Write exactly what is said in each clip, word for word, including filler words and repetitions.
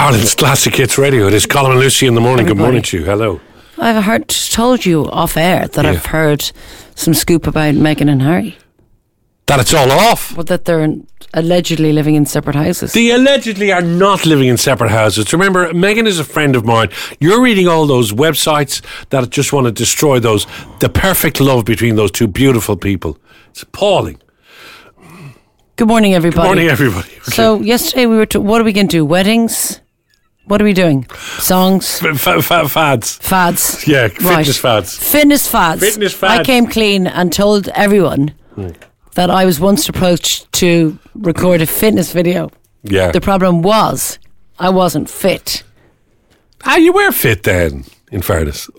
Ireland's Classic Hits Radio. It is Colin and Lucy in the morning. Everybody. Good morning to you. Hello. I've heard, told you off air that Yeah. I've heard some scoop about Meghan and Harry. That it's all off. But that they're allegedly living in separate houses. They allegedly are not living in separate houses. Remember, Meghan is a friend of mine. You're reading all those websites that just want to destroy those, the perfect love between those two beautiful people. It's appalling. Good morning, everybody. Good morning, everybody. Okay. So yesterday we were. To, what are we going to do? Weddings. What are we doing? Songs. F- f- f- fads. Fads. Yeah, Right. fitness fads. Fitness fads. Fitness fads. I came clean and told everyone Hmm. that I was once approached to record a fitness video. Yeah. The problem was I wasn't fit. Ah, you were fit then, in fairness.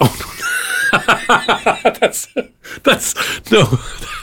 Oh, no. that's, that's, no,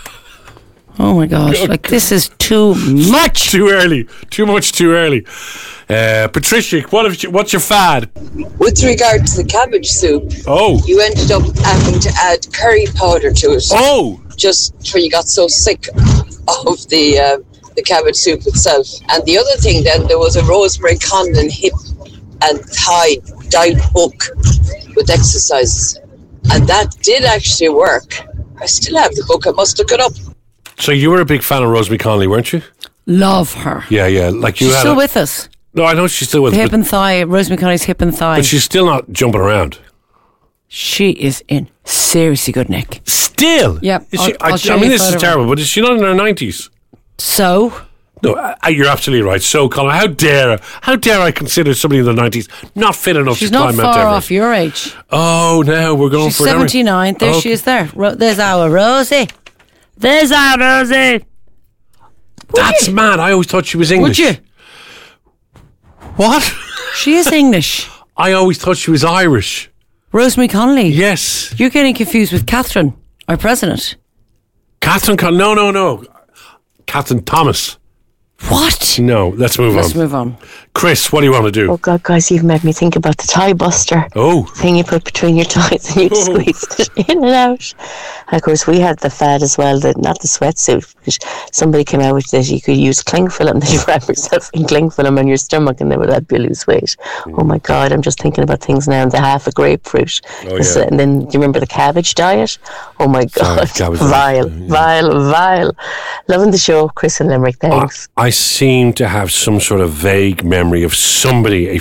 Oh my gosh! Okay. Like this is too much. too early. Too much too early. Uh, Patricia, what have you, what's your fad? With regard to the cabbage soup, Oh. you ended up having to add curry powder to it. Oh. Just when you got so sick of the uh, the cabbage soup itself. And the other thing then, there was a Rosemary Conlon hip and thigh diet book with exercises. And that did actually work. I still have the book. I must look it up. So you were a big fan of Rosemary Conley, weren't you? Love her. Yeah, yeah. Like you She's had still a- with us. No, I know she's still with The us, hip but, and thigh, Rosemary Conley's hip and thigh. but she's still not jumping around. She is in seriously good nick. Still? Yep, Is she, I'll- I'll I, show I you mean, a this is photo of her. terrible, but is she not in her nineties? So, No, uh, you're absolutely right. So, Colin, how dare, how dare I consider somebody in their nineties not fit enough she's to not climb Mount far Everest? off your age. Oh, no, we're going She's for an Everest. seventy-nine. There Okay. she is there. Ro- there's our Rosie. There's our Rosie. That's mad. I always thought she was English. Would you? What? She is English. I always thought she was Irish. Rosemary Conley. Yes. You're getting confused with Catherine, our president. Catherine Con... No, no, no. Catherine Thomas. What? No, let's move Let's on. move on. Chris, what do you want to do? Oh God, guys, you've made me think about the tie buster Oh. thing you put between your thighs and you Oh. squeezed it in and out. And of course, we had the fad as well, that not the sweatsuit, because somebody came out with that you could use cling film, that you wrap yourself in cling film on your stomach and then would help you lose weight. Oh my God, I'm just thinking about things now. The half a grapefruit. Oh, This- yeah. And then, do you remember the cabbage diet? Oh my Sorry, God, cabbage vile, diet. vile, vile. Loving the show, Chris and Limerick, I, thanks. I seem to have some sort of vague memory of somebody, a